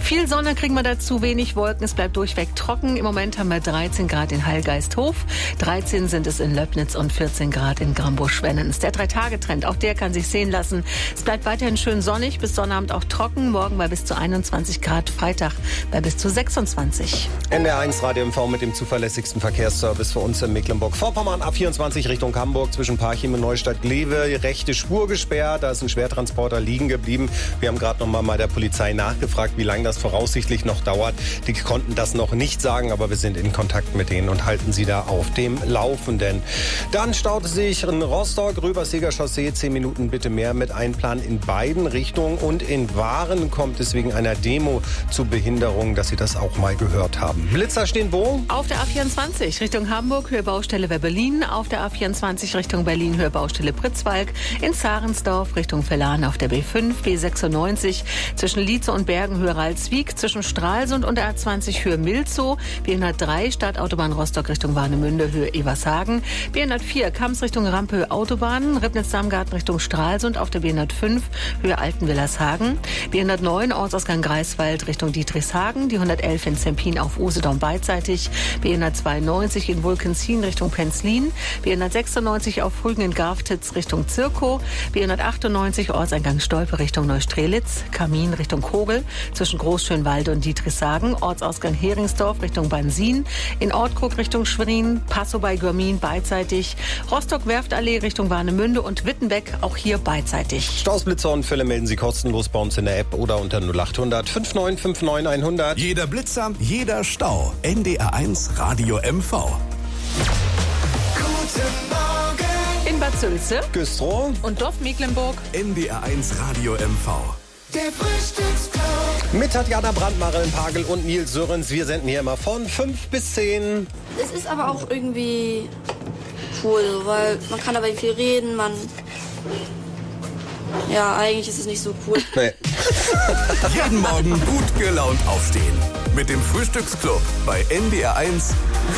Viel Sonne kriegen wir dazu, wenig Wolken, es bleibt durchweg trocken. Im Moment haben wir 13 Grad in Hallgeisthof, 13 sind es in Löbnitz und 14 Grad in Grambusch-Schwennens. Der 3-Tage-Trend, auch der kann sich sehen lassen. Es bleibt weiterhin schön sonnig, bis Sonnabend auch trocken, morgen bei bis zu 21 Grad, Freitag bei bis zu 26. NDR1 Radio MV mit dem zuverlässigsten Verkehrsservice für uns in Mecklenburg-Vorpommern. A24 Richtung Hamburg zwischen Parchim und Neustadt-Glewe. Rechte Spur gesperrt, da ist ein Schwertransporter liegen geblieben. Wir haben gerade noch mal der Polizei nachgefragt, wie lange das voraussichtlich noch dauert. Die konnten das noch nicht sagen, aber wir sind in Kontakt mit denen und halten sie da auf dem Laufenden. Dann staut es sich in Rostock, Rüberseger Chaussee, 10 Minuten bitte mehr mit Einplan in beiden Richtungen. Und in Waren kommt es wegen einer Demo zu Behinderung, dass Sie das auch mal gehört haben. Blitzer stehen wo? Auf der A24 Richtung Hamburg, Höhe Baustelle Weberlin. Auf der A24 Richtung Berlin, Höhe Baustelle Pritzwalk. In Zahrensdorf Richtung Verlan auf der B5, B96 zwischen Lietze und Bergen, Höhe Ralswiek. Zwischen Stralsund und der A20 Höhe Milzow. B103 Stadtautobahn Rostock Richtung Warnemünde, Höhe Evershagen. B104 Kamms Richtung Rampe, Höhe Autobahn. Ribnitz-Damgarten Richtung Stralsund auf der B105 Höhe Altenwillershagen. B109 Ortsausgang Greifswald Richtung Dietrichshagen. Die 111 in Zempin auf Usedom beidseitig. B192 in Wulkenzien Richtung Penzlin. B196 auf Rügen in Garftitz Richtung Zirkow. B198 Ortseingang Stolpe Richtung Neustrelitz. Kamin Richtung Kogel. Zwischen Großschönwalde und Dietrichshagen. Ortsausgang Heringsdorf Richtung Bansin. In Ortkrug Richtung Schwerin. Passow bei Görmin beidseitig. Rostock-Werftallee Richtung Warnemünde und Wittenbeck auch hier beidseitig. Staus, Blitzer und Fälle melden Sie kostenlos bei uns in der App oder unter 0800 5959 100. Jeder Blitzer, jeder Stau. NDR1 Radio MV. Guten Morgen. In Bad Sülze Güstrow und Dorf-Mecklenburg. NDR1 Radio MV. Der Frühstücksclub. mit Tatjana Brandt, Marilyn Pagel und Nils Sörens. Wir senden hier immer von 5 bis 10. Es ist aber auch irgendwie cool, weil man kann dabei viel reden, ja, eigentlich ist es nicht so cool. Nee. Jeden Morgen gut gelaunt aufstehen. Mit dem Frühstücksclub bei NDR1